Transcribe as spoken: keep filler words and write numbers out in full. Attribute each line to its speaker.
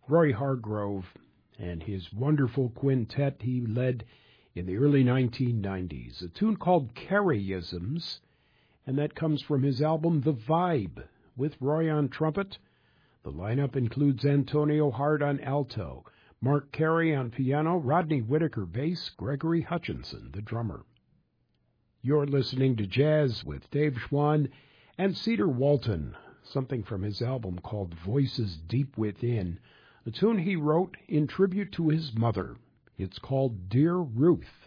Speaker 1: Roy Hargrove and his wonderful quintet he led in the early nineteen nineties, a tune called Careyisms, and that comes from his album The Vibe, with Roy on trumpet. The lineup includes Antonio Hart on alto, Mark Carey on piano, Rodney Whitaker bass, Gregory Hutchinson, the drummer. You're listening to Jazz with Dave Schwann and Cedar Walton, something from his album called Voices Deep Within, a tune he wrote in tribute to his mother. It's called Dear Ruth.